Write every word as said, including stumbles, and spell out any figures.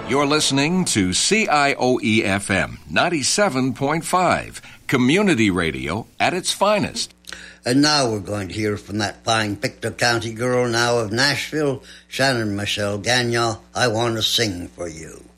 You're listening to C I O E F M ninety-seven point five, community radio at its finest. And now we're going to hear from that fine Pictou County girl now of Nashville, Shannon Michelle Gagnon, I Want to Sing for You.